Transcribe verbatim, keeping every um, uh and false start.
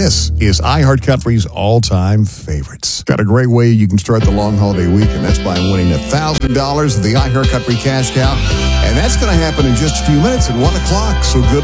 This is iHeartCountry's all-time favorites. Got a great way you can start the long holiday weekend. That's by winning one thousand dollars of the iHeartCountry Cash Cow. And that's going to happen in just a few minutes at one o'clock. So good